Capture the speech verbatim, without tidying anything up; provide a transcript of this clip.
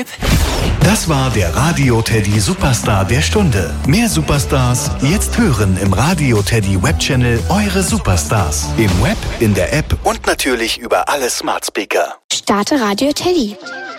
Hip. Das war der Radio Teddy Superstar der Stunde. Mehr Superstars jetzt hören im Radio Teddy Webchannel Eure Superstars. Im Web, in der App und natürlich über alle Smart Speaker. Starte Radio Teddy.